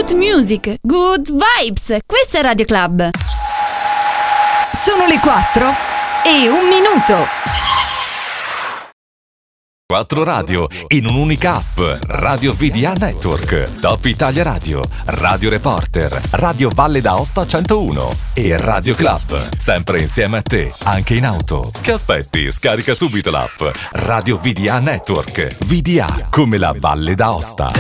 good music, good vibes. Questa è Radio Club. Sono le 4:01. 4 radio in un'unica app. Radio VDA Network, Top Italia Radio, Radio Reporter, Radio Valle d'Aosta 101 e Radio Club. Sempre insieme a te, anche in auto. Che aspetti? Scarica subito l'app Radio VDA Network. VDA come la Valle d'Aosta.